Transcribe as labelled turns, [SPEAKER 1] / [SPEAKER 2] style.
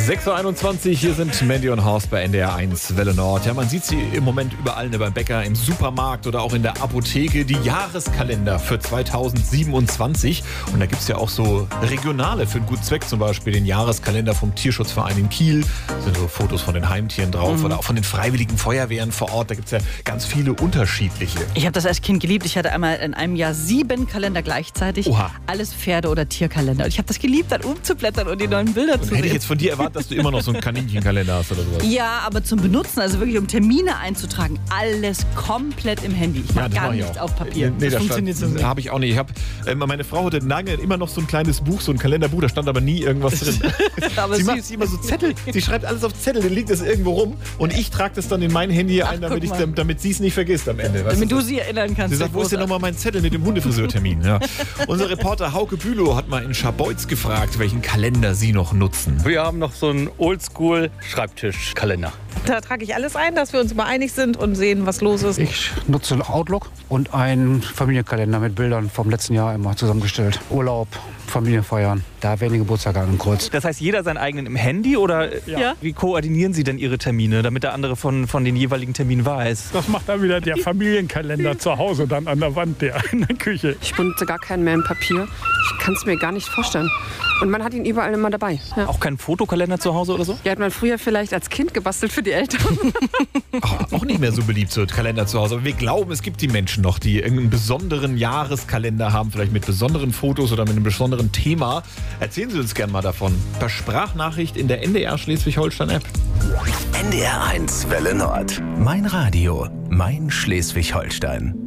[SPEAKER 1] 6.21 Uhr, hier sind Mandy und Horst bei NDR 1 Welle Nord. Ja, man sieht sie im Moment überall, beim Bäcker, im Supermarkt oder auch in der Apotheke. Die Jahreskalender für 2027. Und da gibt es ja auch so regionale für einen guten Zweck, zum Beispiel den Jahreskalender vom Tierschutzverein in Kiel. Da sind so Fotos von den Heimtieren drauf oder auch von den freiwilligen Feuerwehren vor Ort. Da gibt es ja ganz viele unterschiedliche.
[SPEAKER 2] Ich habe das als Kind geliebt. Ich hatte einmal in einem Jahr 7 Kalender gleichzeitig.
[SPEAKER 1] Oha.
[SPEAKER 2] Alles Pferde- oder Tierkalender. Und ich habe das geliebt, dann umzublättern und die neuen Bilder zu
[SPEAKER 1] Hätte ich
[SPEAKER 2] sehen.
[SPEAKER 1] jetzt von dir erwartet, dass du immer noch so einen Kaninchenkalender hast oder sowas.
[SPEAKER 2] Ja, aber zum Benutzen, also wirklich um Termine einzutragen, alles komplett im Handy. Ich mache gar
[SPEAKER 1] mach ich
[SPEAKER 2] nichts
[SPEAKER 1] auch.
[SPEAKER 2] auf Papier.
[SPEAKER 1] Nee,
[SPEAKER 2] das funktioniert so nicht.
[SPEAKER 1] Habe ich auch nicht. Meine Frau hatte lange immer noch so ein kleines Buch, so ein Kalenderbuch, da stand aber nie irgendwas drin.
[SPEAKER 2] Aber
[SPEAKER 1] Sie
[SPEAKER 2] süß.
[SPEAKER 1] macht immer so Zettel, sie schreibt alles auf Zettel, dann liegt das irgendwo rum und ich trage das dann in mein Handy ein, damit sie es nicht vergisst am Ende.
[SPEAKER 2] Damit du sie erinnern kannst.
[SPEAKER 1] Sie sagt, wo ist denn nochmal mein Zettel mit dem Hundefriseurtermin? Ja. Unser Reporter Hauke Bülow hat mal in Scharbeutz gefragt, welchen Kalender sie noch nutzen.
[SPEAKER 3] Wir haben noch so einen Oldschool-Schreibtischkalender.
[SPEAKER 4] Da trage ich alles ein, dass wir uns immer einig sind und sehen, was los ist.
[SPEAKER 5] Ich nutze Outlook und einen Familienkalender mit Bildern vom letzten Jahr immer zusammengestellt. Urlaub, Familienfeiern, da werden die Geburtstage angekreuzt.
[SPEAKER 3] Das heißt, jeder seinen eigenen im Handy oder
[SPEAKER 2] Ja.
[SPEAKER 3] wie koordinieren Sie denn Ihre Termine, damit der andere von den jeweiligen Terminen weiß?
[SPEAKER 6] Das macht dann wieder der Familienkalender zu Hause, dann an der Wand, der in der Küche.
[SPEAKER 7] Ich benutze gar keinen mehr in Papier. Ich kann es mir gar nicht vorstellen. Und man hat ihn überall immer dabei. Ja.
[SPEAKER 3] Auch keinen Fotokalender zu Hause oder so?
[SPEAKER 7] Die hat man früher vielleicht als Kind gebastelt für die Eltern.
[SPEAKER 1] Auch nicht mehr so beliebt, so Kalender zu Hause. Aber wir glauben, es gibt die Menschen noch, die irgendeinen besonderen Jahreskalender haben, vielleicht mit besonderen Fotos oder mit einem besonderen Thema. Erzählen Sie uns gerne mal davon. Per Sprachnachricht in der NDR Schleswig-Holstein-App.
[SPEAKER 8] NDR 1 Welle Nord. Mein Radio, mein Schleswig-Holstein.